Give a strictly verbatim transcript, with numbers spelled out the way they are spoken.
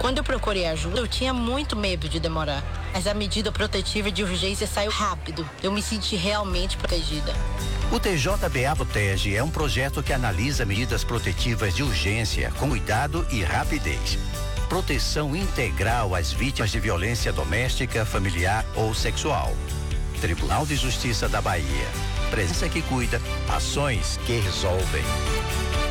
Quando eu procurei ajuda, eu tinha muito medo de demorar. Mas a medida protetiva de urgência saiu rápido. Eu me senti realmente protegida. O T J B A Protege é um projeto que analisa medidas protetivas de urgência com cuidado e rapidez. Proteção integral às vítimas de violência doméstica, familiar ou sexual. Tribunal de Justiça da Bahia. Presença que cuida, ações que resolvem.